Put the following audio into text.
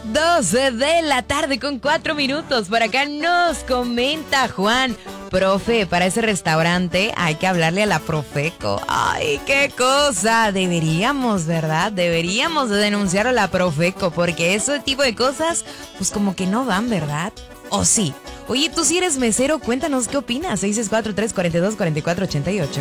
12 de la tarde con 4 minutos. Por acá nos comenta Juan. Profe, para ese restaurante hay que hablarle a la Profeco. Ay, qué cosa. Deberíamos, ¿verdad? Deberíamos de denunciar a la Profeco porque ese tipo de cosas, pues como que no van, ¿verdad? ¿O sí? Oye, tú si eres mesero, cuéntanos qué opinas. 664-342-4488.